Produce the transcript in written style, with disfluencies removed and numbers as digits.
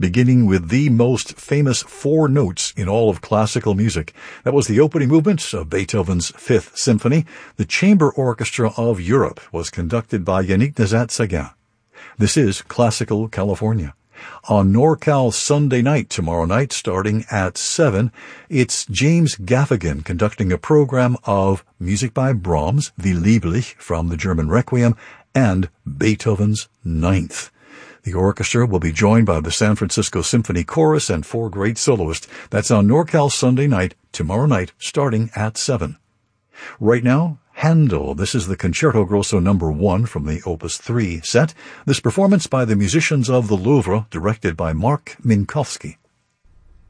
beginning with the most famous four notes in all of classical music. That was the opening movement of Beethoven's Fifth Symphony. The Chamber Orchestra of Europe was conducted by Yannick Nézet-Séguin. This is Classical California. On NorCal Sunday night, tomorrow night, starting at 7, it's James Gaffigan conducting a program of music by Brahms, Wie lieblich from the German Requiem, and Beethoven's Ninth. The orchestra will be joined by the San Francisco Symphony Chorus and four great soloists. That's on NorCal Sunday night, tomorrow night, starting at 7. Right now, Handel. This is the Concerto Grosso No. 1 from the Opus 3 set. This performance by the musicians of the Louvre, directed by Mark Minkowski.